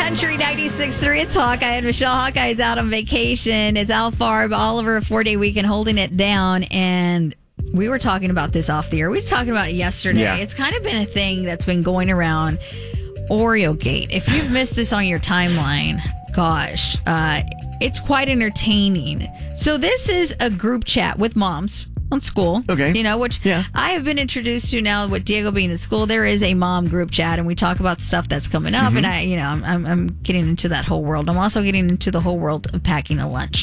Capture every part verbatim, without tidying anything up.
Country ninety-six point three. It's Hawkeye and Michelle. Hawkeye's out on vacation. It's Al Farb, Oliver, a four-day weekend holding it down. And we were talking about this off the air. We were talking about it yesterday. Yeah. It's kind of been a thing that's been going around. Oreo Gate. If you've missed this on your timeline, gosh, uh, it's quite entertaining. So this is a group chat with moms on school. Okay. You know, which yeah. I have been introduced to now with Diego being in school. There is a mom group chat and we talk about stuff that's coming up. Mm-hmm. And I, you know, I'm, I'm, I'm getting into that whole world. I'm also getting into the whole world of packing a lunch.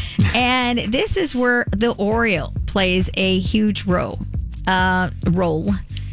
And this is where the Oreo plays a huge role. Uh, role.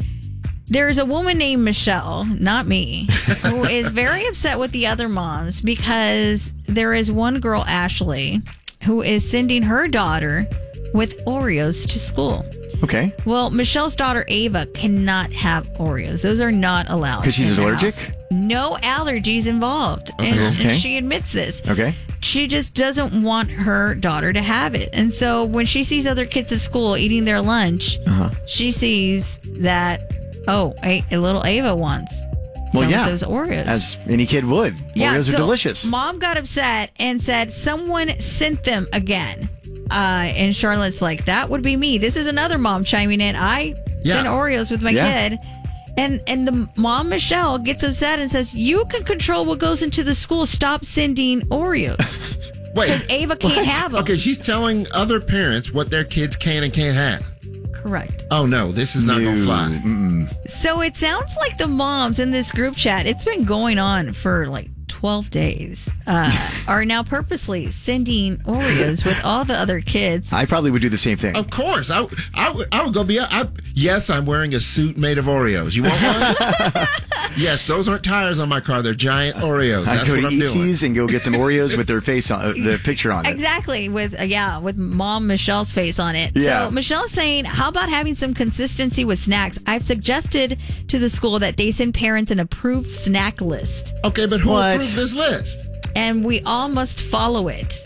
There's a woman named Michelle, not me, who is very upset with the other moms because there is one girl, Ashley, who is sending her daughter with Oreos to school. Okay. Well, Michelle's daughter, Ava, cannot have Oreos. Those are not allowed. Because she's allergic? House. No allergies involved. Okay. And, okay. and she admits this. Okay. She just doesn't want her daughter to have it. And so when she sees other kids at school eating their lunch, uh-huh. she sees that, oh, a, a little Ava wants well, some yeah, of those Oreos. As any kid would. Yeah, Oreos so are delicious. Mom got upset and said someone sent them again. Uh, and Charlotte's like, that would be me. This is another mom chiming in. I yeah. sent Oreos with my yeah. kid. And and the mom, Michelle, gets upset and says, you can control what goes into the school. Stop sending Oreos. Wait. Because Ava can't what? have them. Okay, she's telling other parents what their kids can and can't have. Correct. Oh, no, this is not no. going to fly. Mm-mm. So it sounds like the moms in this group chat, it's been going on for like twelve days, uh, are now purposely sending Oreos with all the other kids. I probably would do the same thing. Of course. I, I, would, I would go be, I, yes, I'm wearing a suit made of Oreos. You want one? Yes, those aren't tires on my car. They're giant Oreos. That's I'd go what to I'm doing. Eatsies and go get some Oreos with their face on, uh, the picture on it. Exactly, with uh, yeah, with Mom Michelle's face on it. Yeah. So Michelle's saying, how about having some consistency with snacks? I've suggested to the school that they send parents an approved snack list. Okay, but who What? approved this list? And we all must follow it.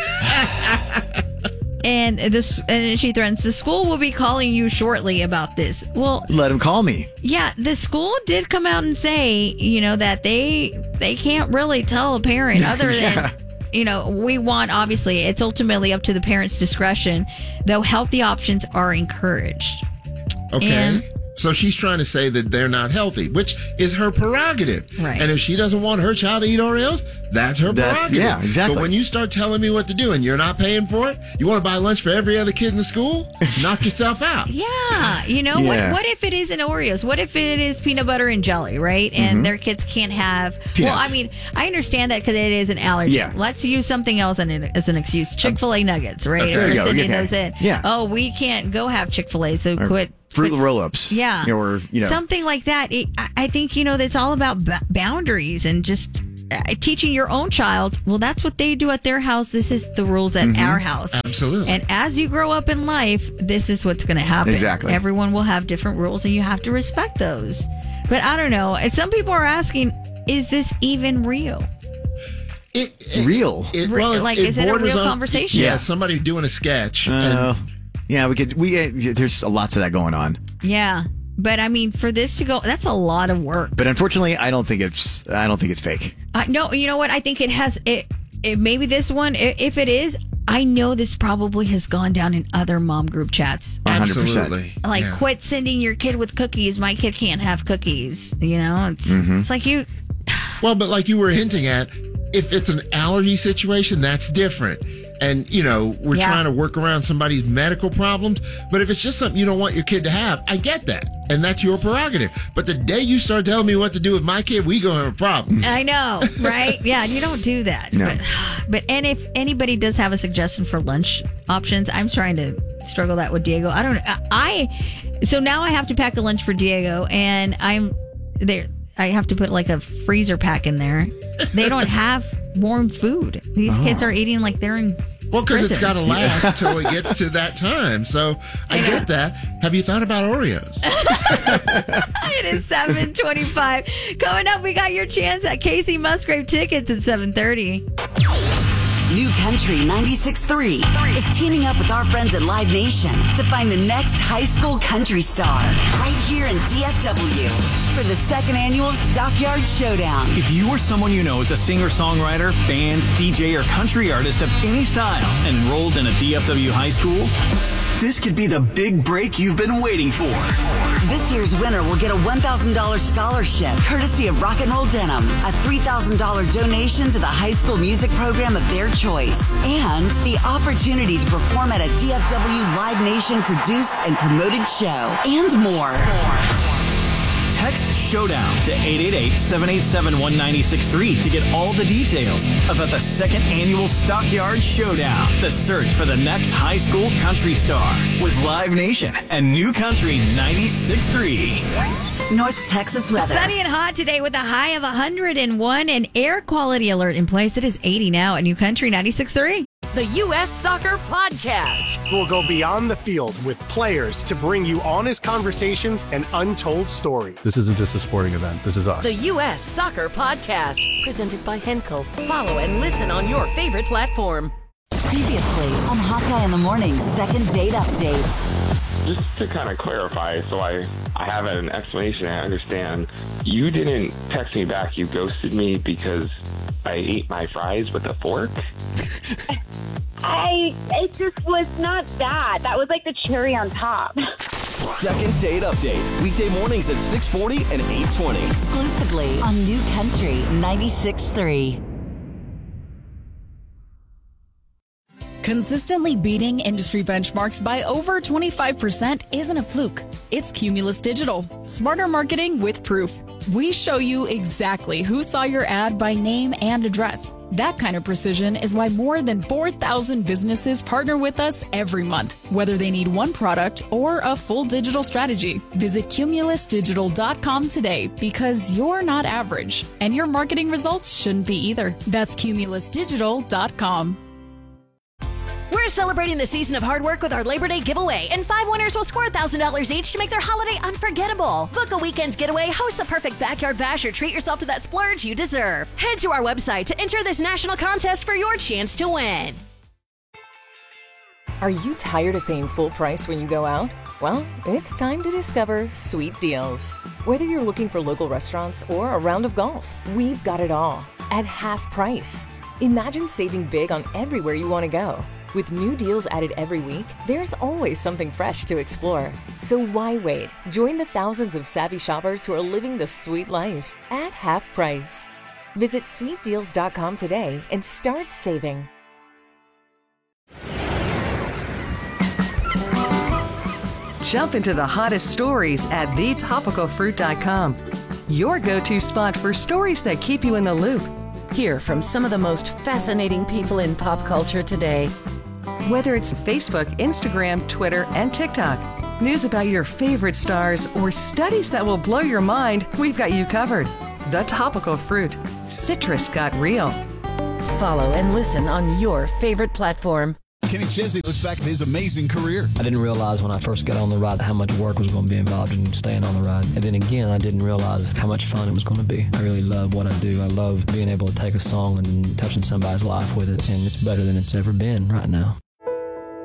And this, and she threatens, the school will be calling you shortly about this. Well, Let them call me. yeah, the school did come out and say, you know, that they they can't really tell a parent other Yeah. than, you know, we want, obviously, it's ultimately up to the parent's discretion, though healthy options are encouraged. Okay. And- So she's trying to say that they're not healthy, which is her prerogative. Right. And if she doesn't want her child to eat Oreos, that's her That's- prerogative. yeah, exactly. But when you start telling me what to do and you're not paying for it, you want to buy lunch for every other kid in the school? Knock yourself out. Yeah, you know, Yeah. what What if it isn't Oreos? What if it is peanut butter and jelly, right? And Mm-hmm. their kids can't have. Well, Peanuts. I mean, I understand that because it is an allergy. Yeah. Let's use something else an, as an excuse. Chick-fil-A nuggets, right? Okay. If There you they're go. sending Okay. those in. Yeah. Oh, we can't go have Chick-fil-A, so Or quit. Fruit quit- roll-ups. Yeah. Or, you know. Something like that. It, I- I think, you know, that's all about b- boundaries and just uh, teaching your own child, well, that's what they do at their house. This is the rules at Mm-hmm. our house. Absolutely. And as you grow up in life, this is what's going to happen. Exactly. Everyone will have different rules and you have to respect those. But I don't know. And some people are asking, is this even real? It, it, Real? It, Re- well, like, it is it a borders real on- conversation? Yeah, Yeah. somebody doing a sketch. Uh, and yeah, we could. We uh, there's lots of that going on, Yeah. But I mean, for this to go, that's a lot of work. but unfortunately, I don't think it's. I don't think it's fake. Uh, no, you know what? I think it has, it, it maybe this one, i- if it is, I know this probably has gone down in other mom group chats. one hundred percent. absolutely. Like, Yeah. quit sending your kid with cookies. My kid can't have cookies. You know, it's Mm-hmm. it's like you. Well, but like you were hinting at, if it's an allergy situation, that's different. And, you know, we're Yeah. trying to work around somebody's medical problems. But if it's just something you don't want your kid to have, I get that. And that's your prerogative. But the day you start telling me what to do with my kid, we going to have a problem. I know, right? Yeah, you don't do that. No. But, but and if anybody does have a suggestion for lunch options, I'm trying to struggle that with Diego. I don't know. I so now I have to pack a lunch for Diego, and I'm there. I have to put like a freezer pack in there. They don't have warm food. These Oh. kids are eating like they're in. Well, because it's prison. got to last until it gets to that time. So I get that. Have you thought about Oreos? It is seven twenty-five. Coming up, we got your chance at Casey Musgrave tickets at seven thirty. New Country ninety-six point three is teaming up with our friends at Live Nation to find the next high school country star right here in D F W for the second annual Stockyard Showdown. If you or someone you know is a singer-songwriter, band, D J, or country artist of any style and enrolled in a D F W high school, this could be the big break you've been waiting for. This year's winner will get a one thousand dollars scholarship, courtesy of Rock and Roll Denim, a three thousand dollars donation to the high school music program of their choice, and the opportunity to perform at a D F W Live Nation produced and promoted show, and more. Text SHOWDOWN to eight eight eight, seven eight seven, one nine six three to get all the details about the second annual Stockyard Showdown, the search for the next high school country star with Live Nation and New Country ninety-six point three. North Texas weather. Sunny and hot today with a high of one hundred one and air quality alert in place. It is eighty now at New Country ninety-six point three. The U S Soccer Podcast. We'll go beyond the field with players to bring you honest conversations and untold stories. This isn't just a sporting event. This is us. The U S Soccer Podcast. Presented by Henkel. Follow and listen on your favorite platform. Previously on Hawkeye in the Morning's second date update. Just to kind of clarify, so I, I have an explanation, I understand. You didn't text me back. You ghosted me because I ate my fries with a fork? I, it just was not that. That was like the cherry on top. Second date update. Weekday mornings at six forty and eight twenty. Exclusively on New Country ninety-six point three. Consistently beating industry benchmarks by over twenty-five percent isn't a fluke. It's Cumulus Digital. Smarter marketing with proof. We show you exactly who saw your ad by name and address. That kind of precision is why more than four thousand businesses partner with us every month, whether they need one product or a full digital strategy. Visit cumulus digital dot com today because you're not average, and your marketing results shouldn't be either. That's cumulus digital dot com. We're celebrating the season of hard work with our Labor Day giveaway, and five winners will score one thousand dollars each to make their holiday unforgettable. Book a weekend getaway, host the perfect backyard bash, or treat yourself to that splurge you deserve. Head to our website to enter this national contest for your chance to win. Are you tired of paying full price when you go out? Well, it's time to discover Sweet Deals. Whether you're looking for local restaurants or a round of golf, we've got it all at half price. Imagine saving big on everywhere you want to go. With new deals added every week, there's always something fresh to explore. So why wait? Join the thousands of savvy shoppers who are living the sweet life at half price. Visit sweet deals dot com today and start saving. Jump into the hottest stories at the topical fruit dot com. Your go-to spot for stories that keep you in the loop. Hear from some of the most fascinating people in pop culture today. Whether it's Facebook, Instagram, Twitter, and TikTok, news about your favorite stars, or studies that will blow your mind, we've got you covered. The Topical Fruit. Citrus got real. Follow and listen on your favorite platform. Kenny Chesney looks back at his amazing career. I didn't realize when I first got on the ride how much work was going to be involved in staying on the ride. And then again, I didn't realize how much fun it was going to be. I really love what I do. I love being able to take a song and touching somebody's life with it. And it's better than it's ever been right now.